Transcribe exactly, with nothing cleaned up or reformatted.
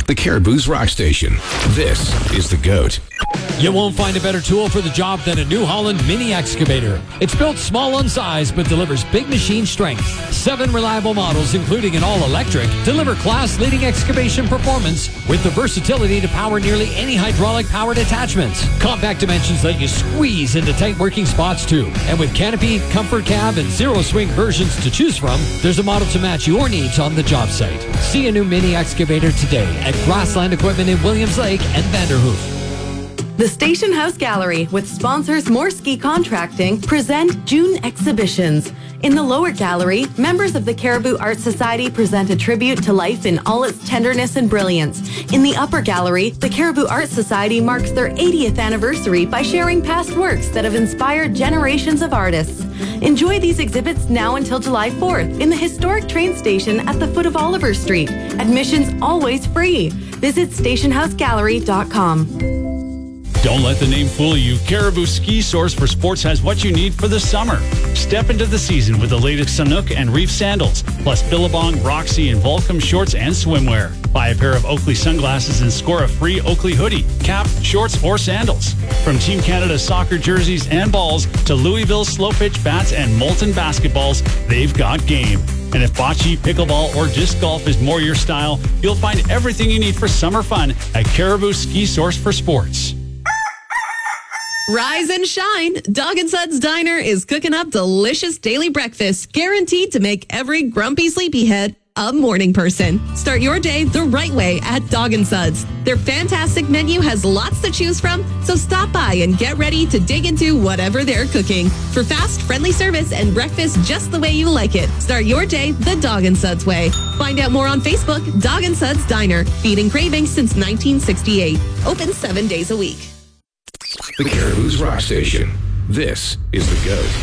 The Caribou's Rock Station. This is The GOAT. You won't find a better tool for the job than a New Holland mini excavator. It's built small on size but delivers big machine strength. Seven reliable models, including an all-electric, deliver class-leading excavation performance with the versatility to power nearly any hydraulic-powered attachments. Compact dimensions let you squeeze into tight working spots too. And with canopy, comfort cab, and zero-swing versions to choose from, there's a model to match your needs on the job site. See a new mini excavator today at Grassland Equipment in Williams Lake and Vanderhoof. The Station House Gallery, with sponsors Morski Contracting, present June exhibitions. In the lower gallery, members of the Caribou Art Society present a tribute to life in all its tenderness and brilliance. In the upper gallery, the Caribou Art Society marks their eightieth anniversary by sharing past works that have inspired generations of artists. Enjoy these exhibits now until July fourth in the historic train station at the foot of Oliver Street. Admissions always free. Visit station house gallery dot com. Don't let the name fool you. Caribou Ski Source for Sports has what you need for the summer. Step into the season with the latest Sanuk and Reef sandals, plus Billabong, Roxy, and Volcom shorts and swimwear. Buy a pair of Oakley sunglasses and score a free Oakley hoodie, cap, shorts, or sandals. From Team Canada soccer jerseys and balls to Louisville slow pitch bats and Molten basketballs, they've got game. And if bocce, pickleball, or disc golf is more your style, you'll find everything you need for summer fun at Caribou Ski Source for Sports. Rise and shine. Dog and Suds Diner is cooking up delicious daily breakfast, guaranteed to make every grumpy sleepyhead a morning person. Start your day the right way at Dog and Suds. Their fantastic menu has lots to choose from, so stop by and get ready to dig into whatever they're cooking. For fast, friendly service and breakfast just the way you like it, start your day the Dog and Suds way. Find out more on Facebook. Dog and Suds Diner, feeding cravings since nineteen sixty-eight. Open seven days a week. The Caribou's Rock Station. This is The GOAT.